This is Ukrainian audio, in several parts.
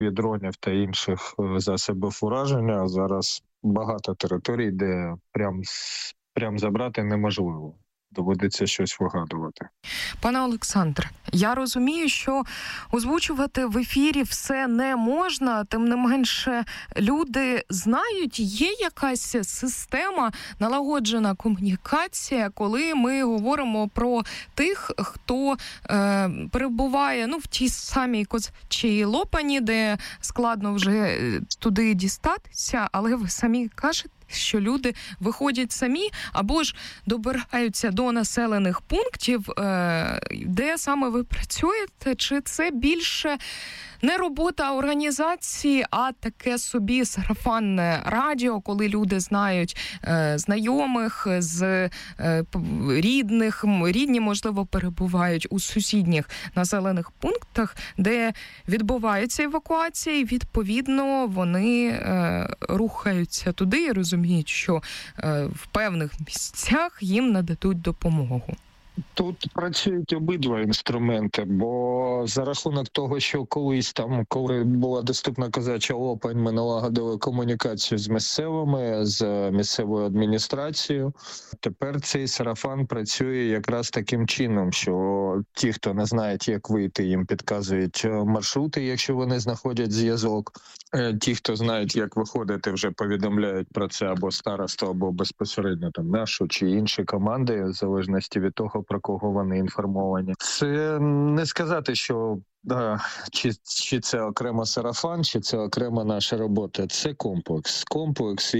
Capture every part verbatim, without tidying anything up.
від дронів та інших засобів ураження. Зараз багато територій, де прям, прям забрати неможливо. Доводиться щось вигадувати. Пане Олександре, я розумію, що озвучувати в ефірі все не можна, тим не менше люди знають, є якась система, налагоджена комунікація, коли ми говоримо про тих, хто е, перебуває ну, в тій самій Козачій Лопані, де складно вже туди дістатися, але ви самі кажете, що люди виходять самі або ж добираються до населених пунктів, де саме ви працюєте, чи це більше не робота організації, а таке собі сарафанне радіо, коли люди знають е, знайомих, з е, рідних, рідні, можливо, перебувають у сусідніх населених пунктах, де відбувається евакуація, і, відповідно, вони е, рухаються туди і розуміють, що е, в певних місцях їм нададуть допомогу. Тут працюють обидва інструменти, бо за рахунок того, що колись там, коли була доступна Козача Лопань, ми налагодили комунікацію з місцевими, з місцевою адміністрацією. Тепер цей сарафан працює якраз таким чином, що ті, хто не знають, як вийти, їм підказують маршрути, якщо вони знаходять зв'язок. Ті, хто знають, як виходити, вже повідомляють про це або старосту, або безпосередньо там нашу чи інші команди, в залежності від того, про кого вони інформовані. Це не сказати, що да, чи, чи це окремо сарафан, чи це окрема наша робота. Це комплекс. Комплекс,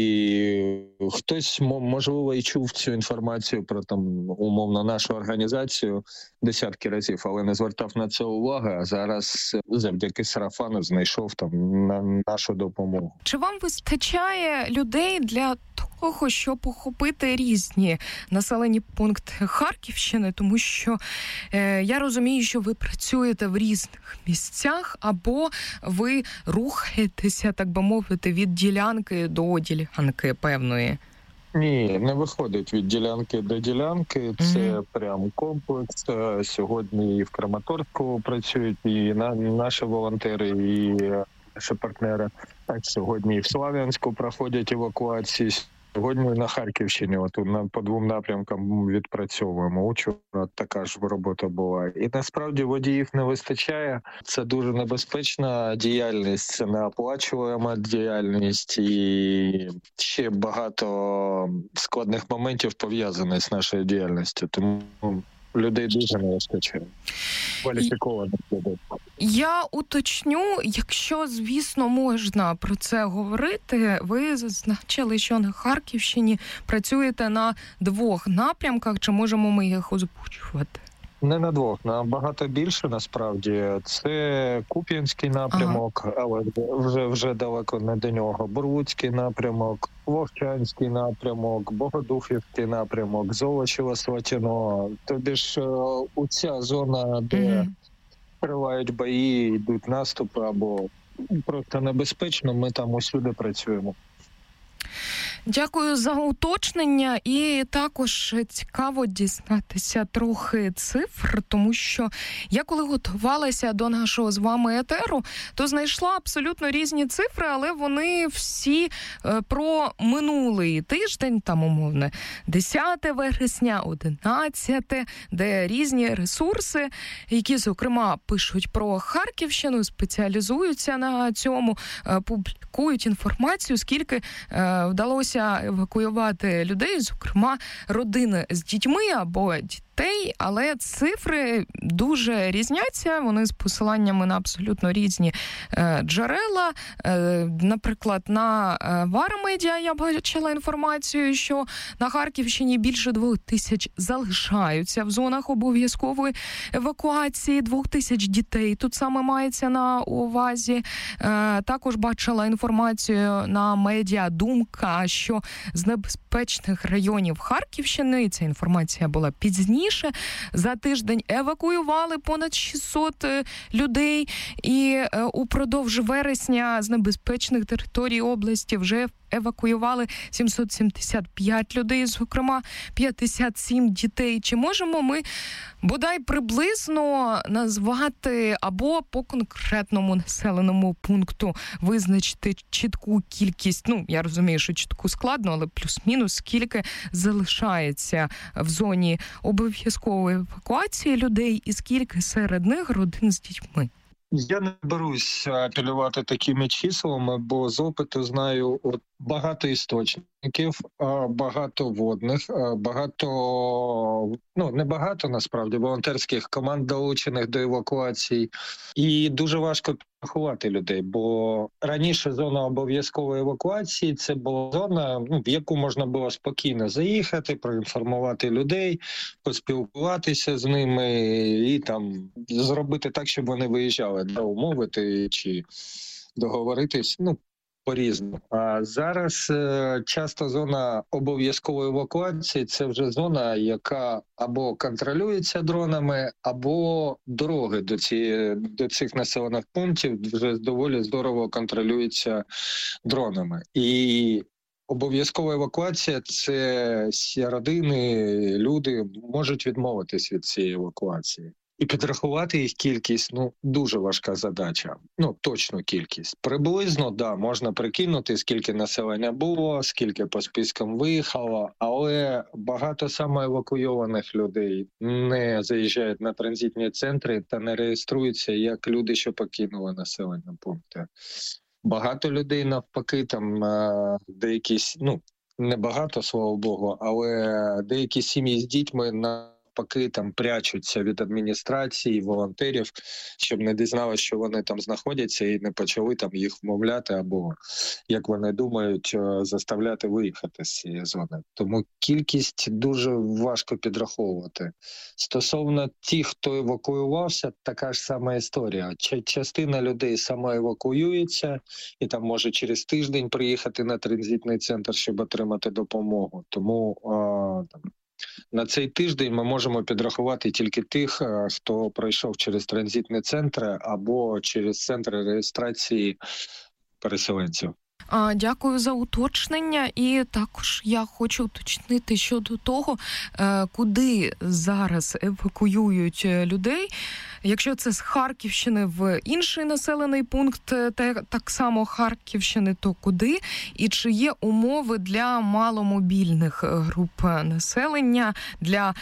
і хтось, можливо, і чув цю інформацію про там умовно нашу організацію десятки разів, але не звертав на це уваги, а зараз завдяки сарафану знайшов там на нашу допомогу. Чи вам вистачає людей для того, щоб охопити різні населені пункти Харківщини, тому що е, я розумію, що ви працюєте в різних місцях, або ви рухаєтеся, так би мовити, від ділянки до ділянки певної? Ні, не виходить від ділянки до ділянки. Це mm-hmm. прям комплекс. Сьогодні і в Краматорську працюють і на, наші волонтери, і наші партнери. Так, сьогодні і в Слов'янську проходять евакуації. Сьогодні на Харківщині, от на по двом напрямкам відпрацьовуємо. Учора така ж робота була. І насправді водіїв не вистачає. Це дуже небезпечна діяльність, це неоплачуваема діяльність і ще багато складних моментів пов'язаних з нашою діяльністю. Тому людей дуже не вистачає. Кваліфікованих людей. Я уточню, якщо, звісно, можна про це говорити, ви зазначили, що на Харківщині працюєте на двох напрямках, чи можемо ми їх озвучувати? Не на двох, набагато більше, насправді. Це Куп'янський напрямок, ага. але вже, вже далеко не до нього. Бурлуцький напрямок, Вовчанський напрямок, Богодухівський напрямок, Золочево-Слатіно. Тобі ж у ця зона, де mm-hmm. тривають бої, йдуть наступи або просто небезпечно, ми там усюди працюємо. Дякую за уточнення, і також цікаво дізнатися трохи цифр, тому що я коли готувалася до нашого з вами етеру, то знайшла абсолютно різні цифри, але вони всі про минулий тиждень, там умовно десяте вересня, одинадцяте, де різні ресурси, які, зокрема, пишуть про Харківщину, спеціалізуються на цьому, публікують інформацію, скільки вдалося евакуювати людей, зокрема родини з дітьми або дітей, але цифри дуже різняться, вони з посиланнями на абсолютно різні е, джерела. Е, наприклад, на е, Вармедіа я бачила інформацію, що на Харківщині більше двох тисяч залишаються в зонах обов'язкової евакуації, двох тисяч дітей тут саме мається на увазі. Е, також бачила інформацію на медіа «Думка», що з небезпечних районів Харківщини, і ця інформація була пізніше, за тиждень евакуювали понад шістсот людей, і упродовж вересня з небезпечних територій області вже евакуювали сімсот сімдесят п'ять людей, зокрема п'ятдесят сім дітей. Чи можемо ми бодай приблизно назвати або по конкретному населеному пункту визначити чітку кількість, ну, я розумію, що чітку складно, але плюс-мінус, скільки залишається в зоні обов'язкової евакуації людей і скільки серед них родин з дітьми? Я не берусь апелювати такими числами, бо з опиту знаю от багато істочників, багато водних, багато, ну не багато насправді, волонтерських команд долучених до евакуації. І дуже важко підрахувати людей, бо раніше зона обов'язкової евакуації – це була зона, ну, в яку можна було спокійно заїхати, проінформувати людей, поспілкуватися з ними і там зробити так, щоб вони виїжджали, да, умовити чи договоритись, ну, по-різному. А зараз е, часто зона обов'язкової евакуації – це вже зона, яка або контролюється дронами, або дороги до, ці, до цих населених пунктів вже доволі здорово контролюються дронами. І обов'язкова евакуація – це родини, люди можуть відмовитись від цієї евакуації. І підрахувати їх кількість, ну, дуже важка задача. Ну, точну кількість. Приблизно, да, можна прикинути, скільки населення було, скільки по спискам виїхало, але багато самоевакуйованих людей не заїжджають на транзитні центри та не реєструються як люди, що покинули населені пункти. Багато людей, навпаки, там деякі, ну, не багато, слава Богу, але деякі сім'ї з дітьми на поки там прячуться від адміністрації, волонтерів, щоб не дізналися, що вони там знаходяться і не почали там їх вмовляти або, як вони думають, заставляти виїхати з цієї зони. Тому кількість дуже важко підраховувати. Стосовно тих, хто евакуювався, така ж сама історія. Частина людей самоевакуюється і там може через тиждень приїхати на транзитний центр, щоб отримати допомогу. Тому а, там, на цей тиждень ми можемо підрахувати тільки тих, хто пройшов через транзитні центри або через центри реєстрації переселенців. Дякую за уточнення. І також я хочу уточнити щодо того, куди зараз евакуюють людей. Якщо це з Харківщини в інший населений пункт, так само Харківщини, то куди? І чи є умови для маломобільних груп населення, для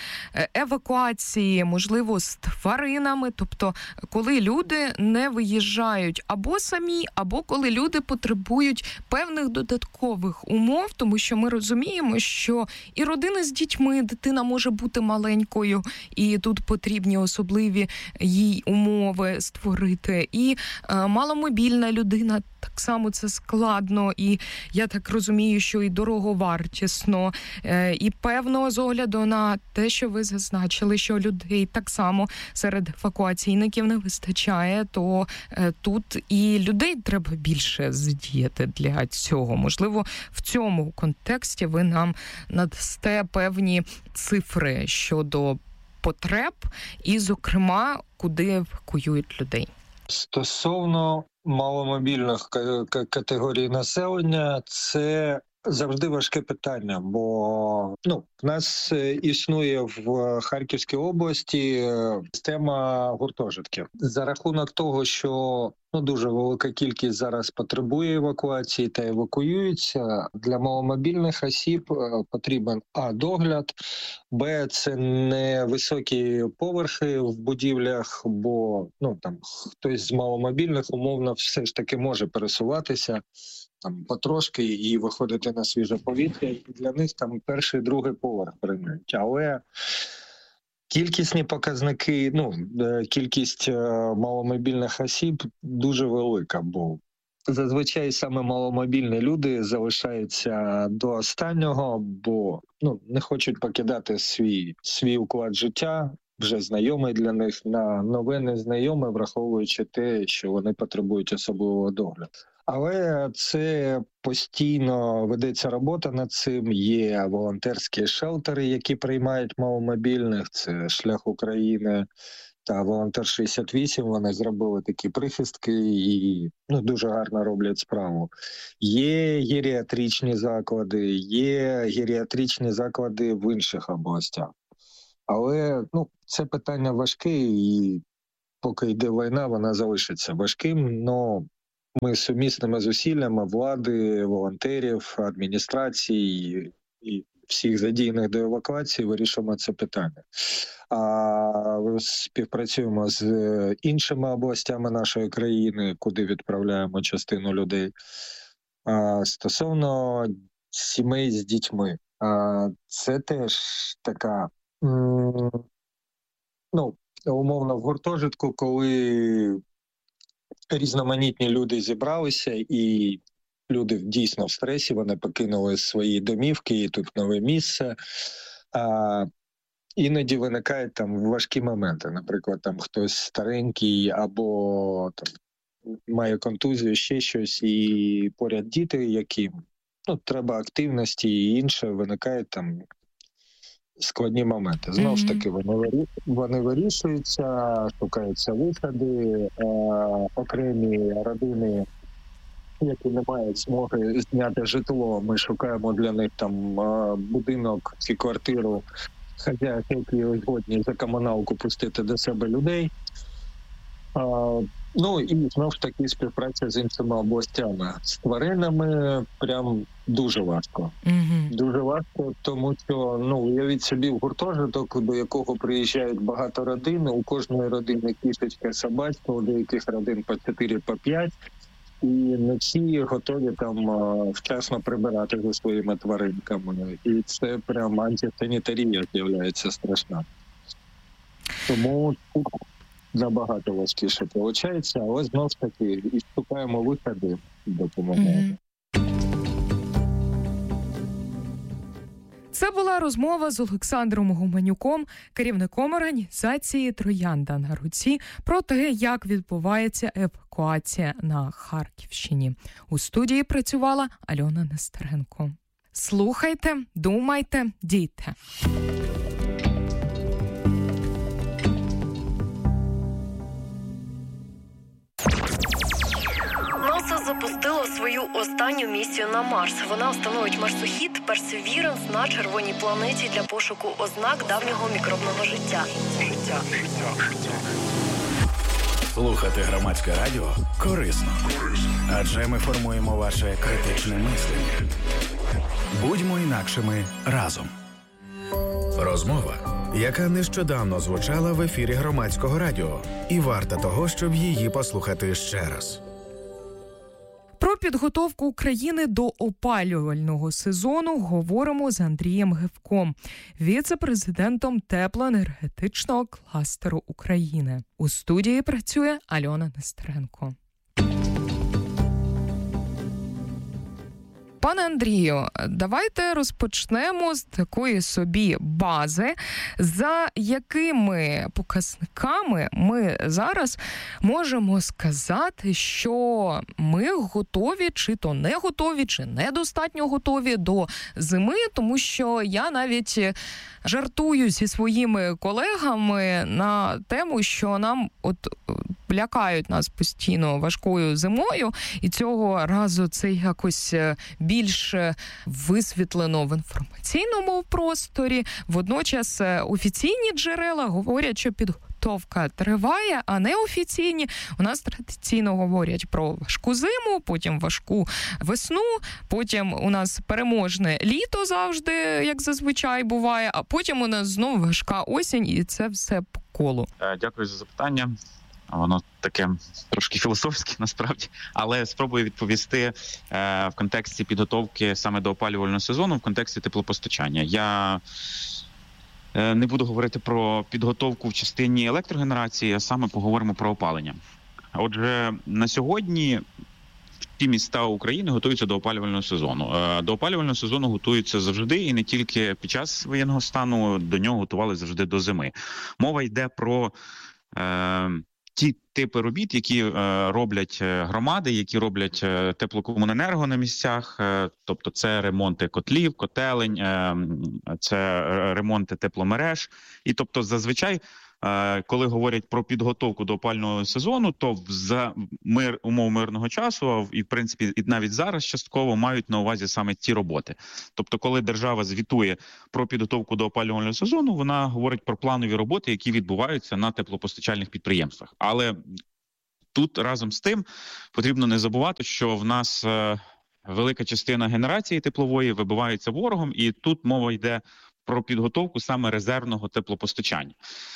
евакуації, можливо, з тваринами? Тобто, коли люди не виїжджають або самі, або коли люди потребують певних додаткових умов, тому що ми розуміємо, що і родини з дітьми, дитина може бути маленькою, і тут потрібні особливі їй умови створити. І е, маломобільна людина, так само це складно, і я так розумію, що і дороговартісно. Е, і певно, з огляду на те, що ви зазначили, що людей так само серед евакуаційників не вистачає, то е, тут і людей треба більше задіяти для цього. Можливо, в цьому контексті ви нам надасте певні цифри щодо потреб і, зокрема, куди евакуюють людей. Стосовно маломобільних категорій населення, це завжди важке питання, бо ну, в нас існує в Харківській області система гуртожитків. За рахунок того, що ну, дуже велика кількість зараз потребує евакуації та евакуюється, для маломобільних осіб потрібен а. догляд, б. це не високі поверхи в будівлях, бо ну, там, хтось з маломобільних умовно все ж таки може пересуватися там потрошки і виходити на свіже повітря. І для них там перший, другий поверх приймають. Але кількісні показники, ну, кількість маломобільних осіб дуже велика, бо зазвичай саме маломобільні люди залишаються до останнього, бо ну, не хочуть покидати свій, свій уклад життя, вже знайомий для них, на нове незнайоме, враховуючи те, що вони потребують особливого догляду. Але це постійно ведеться робота над цим. Є волонтерські шелтери, які приймають маломобільних. Це «Шлях України», та Волонтер шістдесят вісім, вони зробили такі прихистки і ну, дуже гарно роблять справу. Є геріатричні заклади, є геріатричні заклади в інших областях. Але ну, це питання важке, і поки йде війна, вона залишиться важким, але ми сумісними зусиллями влади, волонтерів, адміністрації і всіх задіяних до евакуації вирішуємо це питання. А співпрацюємо з іншими областями нашої країни, куди відправляємо частину людей. А стосовно сімей з дітьми, а це теж така, ну, умовно, в гуртожитку, коли різноманітні люди зібралися, і люди дійсно в стресі, вони покинули свої домівки, і тут нове місце. А іноді виникають там важкі моменти. Наприклад, там хтось старенький або там має контузію, ще щось, і поряд діти, яким ну, треба активності і інше, виникають там складні моменти. Знову ж таки, вони, вони вирішуються, шукаються виходи, е, окремі родини, які не мають змоги зняти житло, ми шукаємо для них там е, будинок чи квартиру, хазяїв, які згодні за комуналку пустити до себе людей. Е, ну і знову ж таки співпраця з іншими областями. З тваринами прям дуже важко. Mm-hmm. Дуже важко, тому що, ну, уявіть собі, в гуртожиток, до якого приїжджають багато родин, у кожної родини кішечка, собачка, у деяких родин по чотири, по п'ять, і не всі готові там вчасно прибирати за своїми тваринками. І це прям антисанітарія з'являється страшна. Тому набагато важкіше виходить, але знову ж таки і шукаємо виходи, допомагаємо. Mm-hmm. Це була розмова з Олександром Гуменюком, керівником організації «Троянда на руці», про те, як відбувається евакуація на Харківщині. У студії працювала Альона Нестеренко. Слухайте, думайте, дійте. НАСА запустило свою останню місію на Марс. Вона встановить марсохід Perseverance на червоній планеті для пошуку ознак давнього мікробного життя. Слухати громадське радіо корисно. Адже ми формуємо ваше критичне мислення. Будьмо інакшими разом. Розмова, яка нещодавно звучала в ефірі громадського радіо. І варта того, щоб її послухати ще раз. Про підготовку України до опалювального сезону говоримо з Андрієм Гевком, віце-президентом теплоенергетичного кластеру України. У студії працює Альона Нестеренко. Пане Андрію, давайте розпочнемо з такої собі бази, за якими показниками ми зараз можемо сказати, що ми готові, чи то не готові, чи недостатньо готові до зими, тому що я навіть жартую зі своїми колегами на тему, що нам от лякають нас постійно важкою зимою, і цього разу це якось більш висвітлено в інформаційному просторі. Водночас офіційні джерела говорять, що підготовка триває, а неофіційні у нас традиційно говорять про важку зиму, потім важку весну, потім у нас переможне літо завжди, як зазвичай буває, а потім у нас знову важка осінь, і це все по колу. Дякую за запитання. Воно таке трошки філософське, насправді, але спробую відповісти е, в контексті підготовки саме до опалювального сезону, в контексті теплопостачання. Я е, не буду говорити про підготовку в частині електрогенерації, а саме поговоримо про опалення. Отже, на сьогодні всі міста України готуються до опалювального сезону. Е, до опалювального сезону готуються завжди, і не тільки під час воєнного стану, до нього готували завжди до зими. Мова йде про Е, ті типи робіт, які е, роблять громади, які роблять е, теплокомуненерго на місцях, е, тобто це ремонти котлів, котелень, е, це ремонти тепломереж. І тобто зазвичай коли говорять про підготовку до опалювального сезону, то за мир, умов мирного часу, і в принципі і навіть зараз частково мають на увазі саме ті роботи. Тобто, коли держава звітує про підготовку до опалювального сезону, вона говорить про планові роботи, які відбуваються на теплопостачальних підприємствах. Але тут разом з тим потрібно не забувати, що в нас велика частина генерації теплової вибивається ворогом, і тут мова йде про підготовку саме резервного теплопостачання.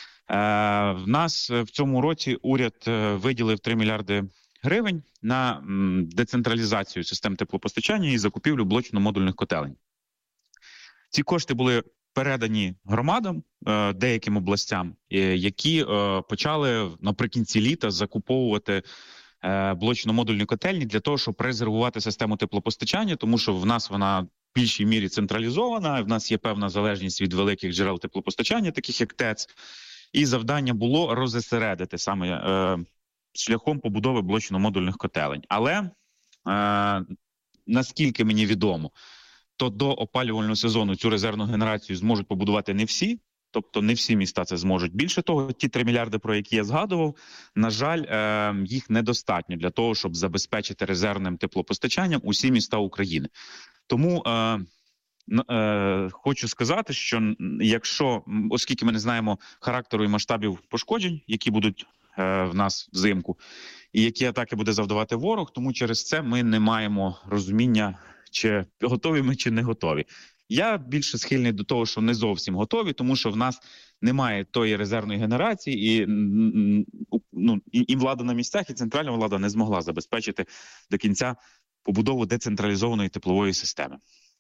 В нас в цьому році уряд виділив три мільярди гривень на децентралізацію систем теплопостачання і закупівлю блочно-модульних котелень. Ці кошти були передані громадам, деяким областям, які почали наприкінці літа закуповувати блочно-модульні котельні для того, щоб резервувати систему теплопостачання, тому що в нас вона в більшій мірі централізована, в нас є певна залежність від великих джерел теплопостачання, таких як ТЕЦ. І завдання було розосередити саме е, шляхом побудови блочно-модульних котелень. Але, е, наскільки мені відомо, то до опалювального сезону цю резервну генерацію зможуть побудувати не всі, тобто не всі міста це зможуть. Більше того, ті три мільярди, про які я згадував, на жаль, е, їх недостатньо для того, щоб забезпечити резервним теплопостачанням усі міста України. Тому... Е, Хочу сказати, що якщо, оскільки ми не знаємо характеру і масштабів пошкоджень, які будуть в нас взимку, і які атаки буде завдавати ворог, тому через це ми не маємо розуміння, чи готові ми, чи не готові. Я більше схильний до того, що не зовсім готові, тому що в нас немає тої резервної генерації, і, ну, і, і влада на місцях, і центральна влада не змогла забезпечити до кінця побудову децентралізованої теплової системи.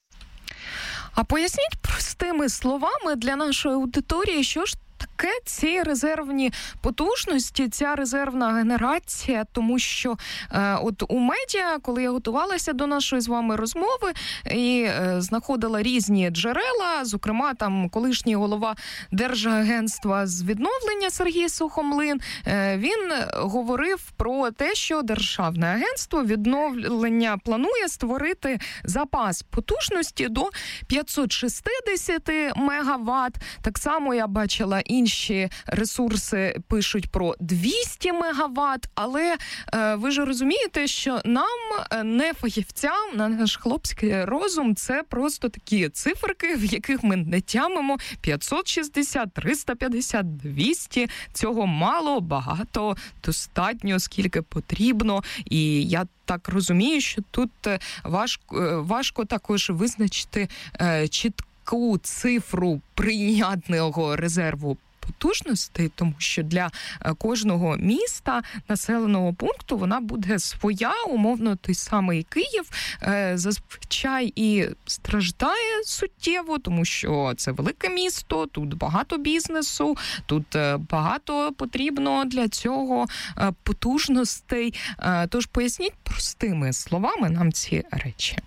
А поясніть простими словами для нашої аудиторії, що ж таке ці резервні потужності, ця резервна генерація, тому що е, от у медіа, коли я готувалася до нашої з вами розмови і е, знаходила різні джерела, зокрема там колишній голова Держагентства з відновлення Сергій Сухомлин, е, він говорив про те, що Державне агентство відновлення планує створити запас потужності до п'ятсот шістдесят мегаватт. Так само я бачила інші ресурси пишуть про двісті мегаватт, але е, ви ж розумієте, що нам, не фахівцям, на наш хлопський розум, це просто такі циферки, в яких ми не тямимо. п'ятсот шістдесят, триста п'ятдесят, двісті, цього мало, багато, достатньо, скільки потрібно. І я так розумію, що тут важко, важко також визначити е, чітку цифру прийнятного резерву потужностей, тому що для кожного міста, населеного пункту, вона буде своя, умовно той самий Київ зазвичай і страждає суттєво, тому що це велике місто, тут багато бізнесу, тут багато потрібно для цього потужностей. Тож поясніть простими словами нам ці речі.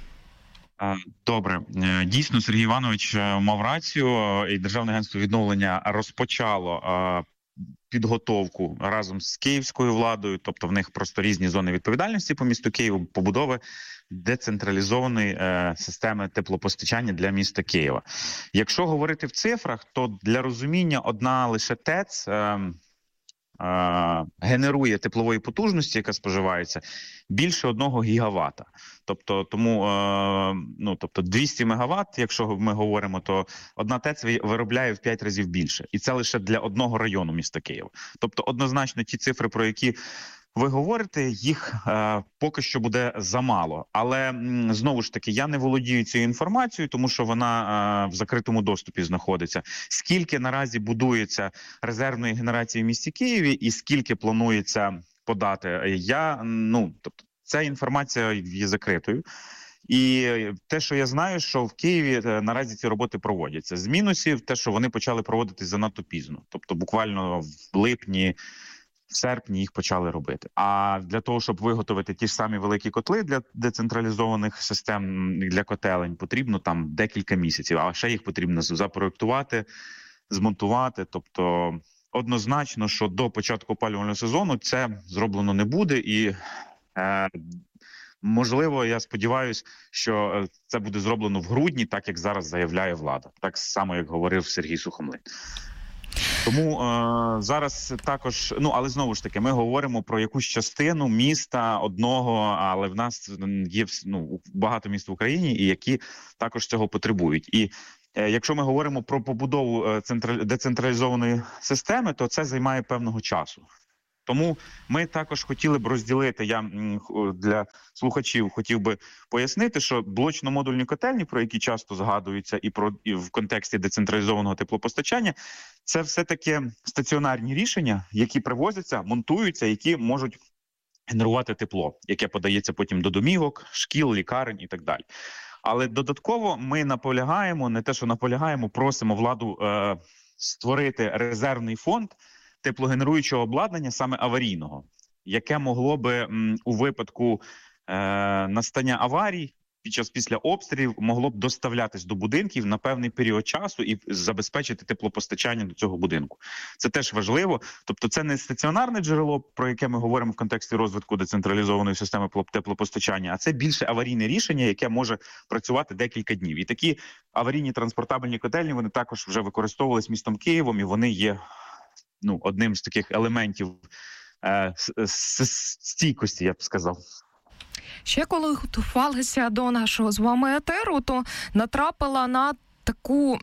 Добре. Дійсно, Сергій Іванович мав рацію, і Державне агентство відновлення розпочало підготовку разом з київською владою, тобто в них просто різні зони відповідальності по місту Києву, побудови децентралізованої системи теплопостачання для міста Києва. Якщо говорити в цифрах, то для розуміння одна лише ТЕЦ генерує теплової потужності, яка споживається, більше одного гігавата. Тобто, тому, ну, тобто двісті мегаватт, якщо ми говоримо, то одна ТЕЦ виробляє в п'ять разів більше. І це лише для одного району міста Києва. Тобто, однозначно, ті цифри, про які ви говорите, їх е, поки що буде замало. Але, м, знову ж таки, я не володію цією інформацією, тому що вона е, в закритому доступі знаходиться. Скільки наразі будується резервної генерації в місті Києві і скільки планується подати, я, ну, тобто, ця інформація є закритою. І те, що я знаю, що в Києві наразі ці роботи проводяться. З мінусів те, що вони почали проводитись занадто пізно. Тобто буквально в липні, в серпні їх почали робити. А для того, щоб виготовити ті ж самі великі котли для децентралізованих систем, для котелень, потрібно там декілька місяців. А ще їх потрібно запроєктувати, змонтувати. Тобто однозначно, що до початку опалювального сезону це зроблено не буде. І е, можливо, я сподіваюся, що це буде зроблено в грудні, так як зараз заявляє влада. Так само, як говорив Сергій Сухомлин. Тому е, зараз також, ну, але знову ж таки, ми говоримо про якусь частину міста одного, але в нас є, ну, багато міст в Україні, і які також цього потребують. І е, якщо ми говоримо про побудову централь... децентралізованої системи, то це займає певного часу. Тому ми також хотіли б розділити, я для слухачів хотів би пояснити, що блочно-модульні котельні, про які часто згадуються і про і в контексті децентралізованого теплопостачання, це все-таки стаціонарні рішення, які привозяться, монтуються, які можуть генерувати тепло, яке подається потім до домівок, шкіл, лікарень і так далі. Але додатково ми наполягаємо, не те, що наполягаємо, просимо владу е, створити резервний фонд теплогенеруючого обладнання, саме аварійного, яке могло би м, у випадку е, настання аварій під час після обстрілів могло б доставлятись до будинків на певний період часу і забезпечити теплопостачання до цього будинку. Це теж важливо. Тобто це не стаціонарне джерело, про яке ми говоримо в контексті розвитку децентралізованої системи теплопостачання, а це більше аварійне рішення, яке може працювати декілька днів. І такі аварійні транспортабельні котельні, вони також вже використовувались містом Києвом, і вони є, ну, одним з таких елементів е, стійкості, я б сказав. Ще коли готувалася до нашого з вами етеру, то натрапила на таку,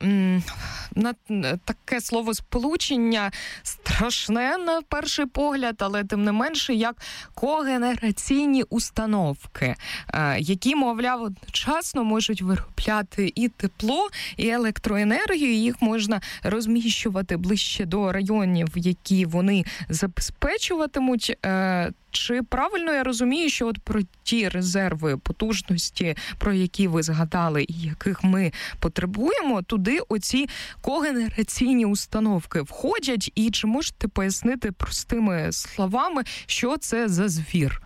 на таке словосполучення страшне на перший погляд, але тим не менше, як когенераційні установки, які, мовляв, одночасно можуть виробляти і тепло, і електроенергію, їх можна розміщувати ближче до районів, які вони забезпечуватимуть. Чи правильно я розумію, що от про ті резерви потужності, про які ви згадали і яких ми потребуємо, туди оці когенераційні установки входять? І чи можете пояснити простими словами, що це за звір?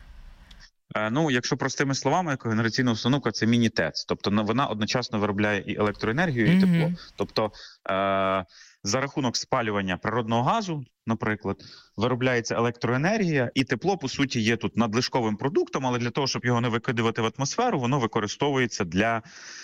Ну, якщо простими словами, когенераційна установка – це міні-ТЕЦ. Тобто вона одночасно виробляє і електроенергію, і тепло. Mm-hmm. Тобто е- за рахунок спалювання природного газу, наприклад, виробляється електроенергія, і тепло, по суті, є тут надлишковим продуктом, але для того, щоб його не викидувати в атмосферу, воно використовується для,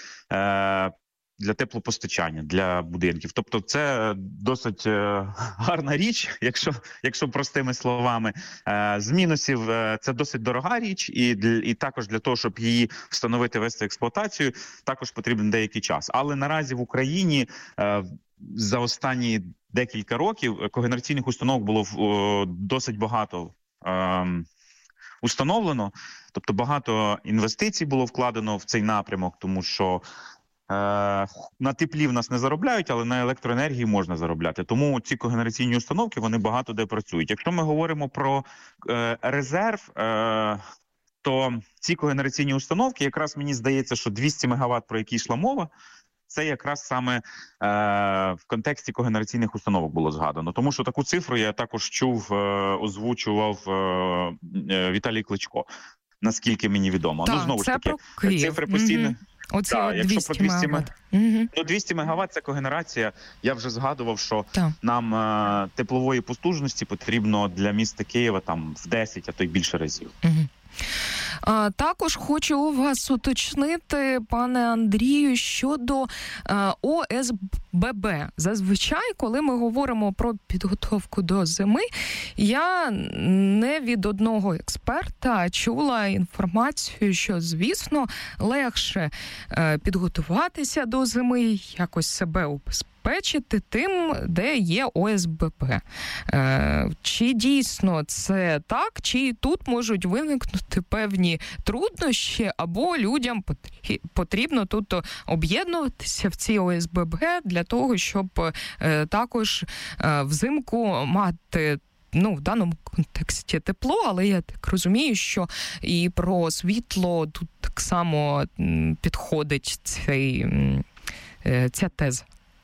е, для теплопостачання, для будинків. Тобто це досить е, гарна річ, якщо, якщо простими словами. Е, з мінусів е, це досить дорога річ, і, і також для того, щоб її встановити, вести експлуатацію, також потрібен деякий час. Але наразі в Україні е, за останні декілька років когенераційних установок було о, досить багато е, установлено. Тобто багато інвестицій було вкладено в цей напрямок, тому що е, на теплі в нас не заробляють, але на електроенергії можна заробляти. Тому ці когенераційні установки, вони багато де працюють. Якщо ми говоримо про е, резерв, е, то ці когенераційні установки, якраз мені здається, що двісті мегаватт, про які йшла мова, це якраз саме е, в контексті когенераційних установок було згадано. Тому що таку цифру я також чув, е, озвучував е, е, Віталій Кличко, наскільки мені відомо. Так, ну, знову ж таки, цифри постійно... Угу. Оці да, от якщо про двісті мегаватт. Угу. Ну, двісті мегаватт – це когенерація. Я вже згадував, що так. нам е, теплової потужності потрібно для міста Києва там в десять, а то й більше разів. Угу. А, також хочу у вас уточнити, пане Андрію, щодо а, О С Б Б. Зазвичай, коли ми говоримо про підготовку до зими, я не від одного експерта чула інформацію, що, звісно, легше а, підготуватися до зими, якось себе убезпечити тим, де є О С Б Б. Е, чи дійсно це так, чи тут можуть виникнути певні труднощі, або людям потрібно тут об'єднуватися в ці О С Б Б для того, щоб е, також е, взимку мати, ну, в даному контексті тепло, але я так розумію, що і про світло тут так само підходить цей, ця теза.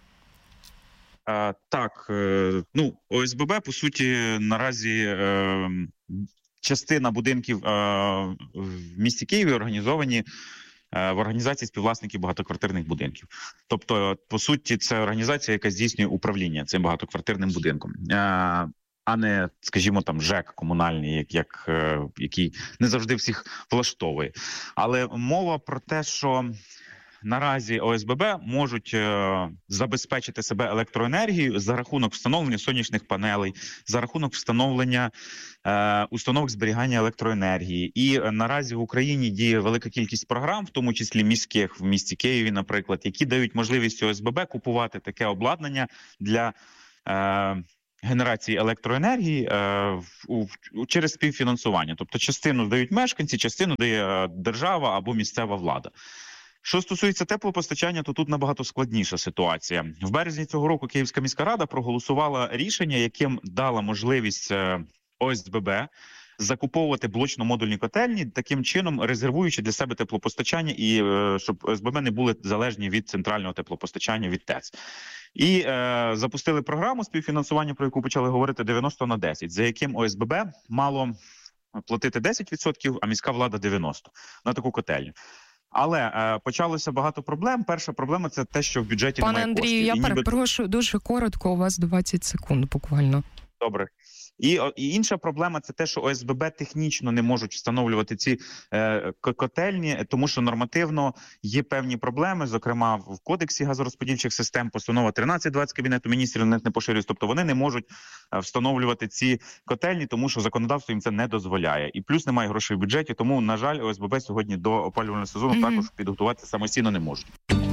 А, так, е, ну, О С Б Б, по суті, наразі е, частина будинків е, в місті Києві організовані е, в організації співвласників багатоквартирних будинків. Тобто, по суті, це організація, яка здійснює управління цим багатоквартирним будинком. Е, а не, скажімо, там ЖЕК комунальний, як, як, е, який не завжди всіх влаштовує. Але мова про те, що наразі О С Б Б можуть е, забезпечити себе електроенергією за рахунок встановлення сонячних панелей, за рахунок встановлення е, установок зберігання електроенергії. І е, наразі в Україні діє велика кількість програм, в тому числі міських, в місті Києві, наприклад, які дають можливість О С Б Б купувати таке обладнання для е, генерації електроенергії е, в, в, через співфінансування. Тобто частину дають мешканці, частину дає держава або місцева влада. Що стосується теплопостачання, то тут набагато складніша ситуація. В березні цього року Київська міська рада проголосувала рішення, яким дала можливість О С Б Б закуповувати блочно-модульні котельні, таким чином резервуючи для себе теплопостачання і щоб О С Б Б не були залежні від центрального теплопостачання, від Т Е Ц. І е, запустили програму співфінансування, про яку почали говорити, дев'яносто на десять, за яким О С Б Б мало платити десять відсотків, а міська влада дев'яносто відсотків на таку котельню. Але е, почалося багато проблем. Перша проблема – це те, що в бюджеті Пане немає Андрію, коштів. я ніби... перепрошую, дуже коротко, у вас двадцять секунд буквально. Добре. І, і інша проблема – це те, що О С Б Б технічно не можуть встановлювати ці е, котельні, тому що нормативно є певні проблеми, зокрема в Кодексі газорозподільчих систем, постанова тринадцять двадцять Кабінету міністрів на них не поширюється, тобто вони не можуть встановлювати ці котельні, тому що законодавство їм це не дозволяє. І плюс немає грошей в бюджеті, тому, на жаль, О С Б Б сьогодні до опалювального сезону mm-hmm. також підготуватися самостійно не можуть.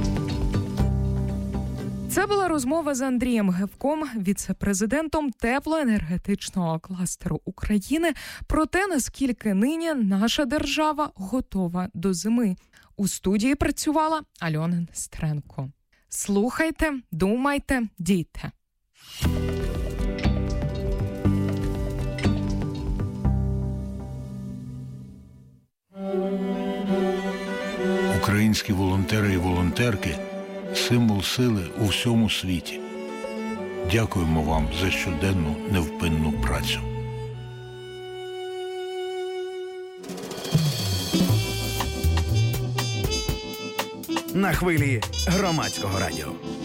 Це була розмова з Андрієм Гевком, віце-президентом теплоенергетичного кластеру України, про те, наскільки нині наша держава готова до зими. У студії працювала Альона Нестеренко. Слухайте, думайте, дійте. Українські волонтери і волонтерки – символ сили у всьому світі. Дякуємо вам за щоденну невпинну працю. На хвилі Громадського радіо.